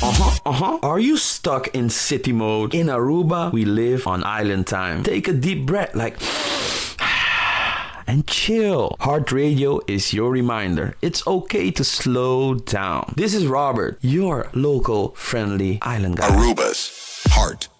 Are you stuck in city mode? In Aruba, we live on island time. Take a deep breath, like, and chill. Heart Radio is your reminder. It's okay to slow down. This is Robert, your local friendly island guy. Aruba's Heart